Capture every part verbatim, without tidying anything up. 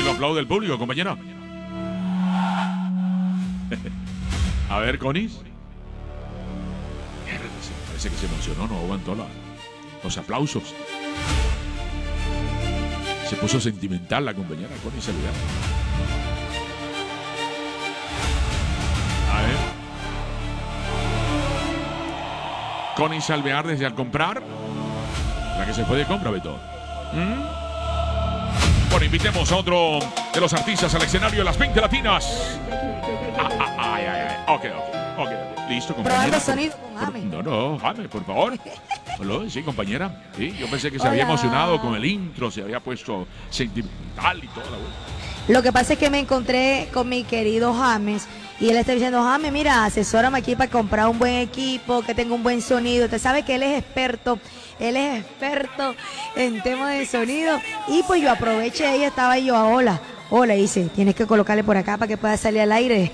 lo aplaude el público, compañera. A ver, Conis. Parece que se emocionó, no aguantó la, los aplausos. Se puso sentimental la compañera Conis Alvear. A ver. Conis Alvear desde al comprar. La que se fue de compra, Beto. ¿Mm? Bueno, invitemos a otro de los artistas al escenario de las veinte latinas. Ah, ah, ay, ay, ay. Ok, ok, ok. Listo, compañera. Probando sonido con Jame. No, no, Jame, por favor. Hola, sí, compañera. Sí, yo pensé que se Hola. había emocionado con el intro, se había puesto sentimental y toda la vuelta. Lo que pasa es que me encontré con mi querido James y él está diciendo, James, mira, asesórame aquí para comprar un buen equipo, que tenga un buen sonido. Usted sabe que él es experto, él es experto en temas de sonido. Y pues yo aproveché y estaba yo a hola. Hola, dice, tienes que colocarle por acá para que pueda salir al aire.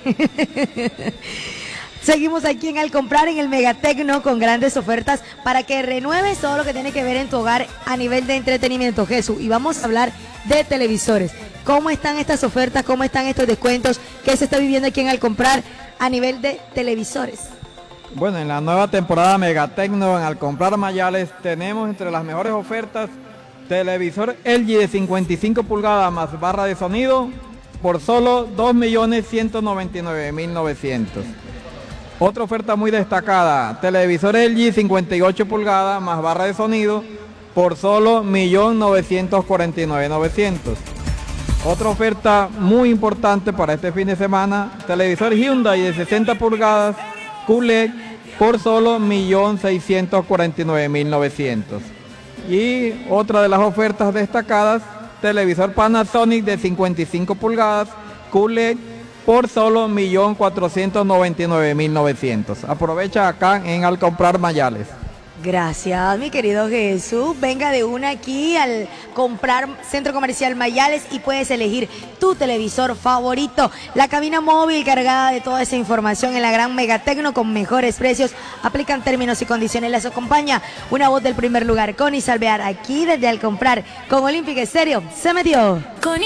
Seguimos aquí en Al Comprar, en el Megatecno, con grandes ofertas para que renueves todo lo que tiene que ver en tu hogar a nivel de entretenimiento, Jesús. Y vamos a hablar de televisores. ¿Cómo están estas ofertas? ¿Cómo están estos descuentos? ¿Qué se está viviendo aquí en Al Comprar a nivel de televisores? Bueno, en la nueva temporada Megatecno, en Al Comprar Mayales, tenemos entre las mejores ofertas televisor L G de cincuenta y cinco pulgadas más barra de sonido por solo dos millones ciento noventa y nueve mil novecientos. Otra oferta muy destacada, televisor L G cincuenta y ocho pulgadas más barra de sonido por solo un millón novecientos cuarenta y nueve mil novecientos. Otra oferta muy importante para este fin de semana, televisor Hyundai de sesenta pulgadas Q L E D por solo un millón seiscientos cuarenta y nueve mil novecientos. Y otra de las ofertas destacadas, televisor Panasonic de cincuenta y cinco pulgadas Q L E D por solo un millón cuatrocientos noventa y nueve mil novecientos. Aprovecha acá en Al Comprar Mayales. Gracias, mi querido Jesús. Venga de una aquí al Comprar Centro Comercial Mayales y puedes elegir tu televisor favorito. La cabina móvil cargada de toda esa información en la gran Megatecno con mejores precios. Aplican términos y condiciones. Les acompaña una voz del primer lugar, Conis Alvear, aquí desde Al Comprar con Olímpica Estéreo. Se metió.